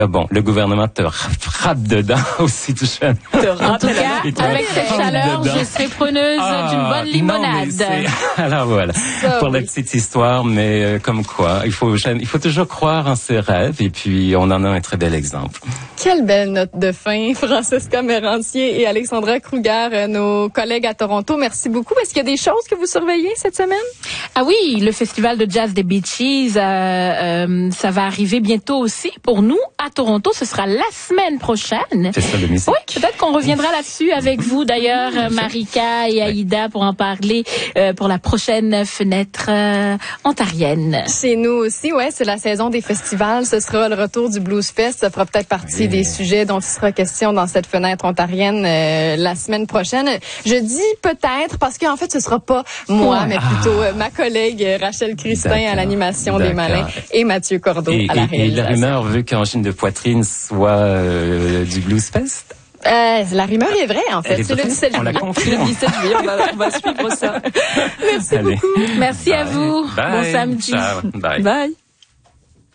Bon, le gouvernement te frappe dedans aussi, tout jeune. En tout cas, avec cette chaleur, je serai preneuse d'une bonne limonade. Alors voilà, pour la petite histoire, mais comme quoi, il faut toujours croire en ses rêves, et puis on en a un très bel exemple. Quelle belle note de fin, Francesca Merantier et Alexandra Kruger, nos collègues à Toronto. Merci beaucoup. Est-ce qu'il y a des choses que vous surveillez cette semaine? Ah oui, le festival de jazz des Beaches, ça va arriver bientôt aussi pour nous à Toronto. Ce sera la semaine prochaine. Festival de musique. Oui, peut-être qu'on reviendra là-dessus avec vous d'ailleurs, Marika et Aïda, pour en parler pour la prochaine fenêtre ontarienne. Chez nous aussi, ouais, c'est la saison des festivals. Ce sera le retour du Blues Fest. Ça fera peut-être partie des sujets dont il sera question dans cette fenêtre ontarienne la semaine prochaine. Je dis peut-être parce qu'en fait, ce sera pas moi, mais plutôt ma collègue Rachel Christin à l'animation des Malins et Mathieu Cordeau à la réalisation. Et la rumeur veut qu'Angine de poitrine soit du Blues Fest? La rumeur est vraie, en fait. C'est le 17 juillet. On la confirme. Le 17 juillet, on va suivre ça. Merci beaucoup. Merci à vous. Bye. Bon samedi. Ciao. Bye. Bye.